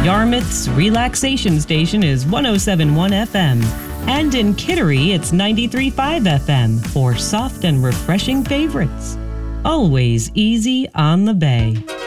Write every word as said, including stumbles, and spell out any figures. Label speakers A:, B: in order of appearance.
A: Yarmouth's relaxation station is one oh seven point one F M. And in Kittery, it's ninety-three point five F M for soft and refreshing favorites. Always easy on the bay.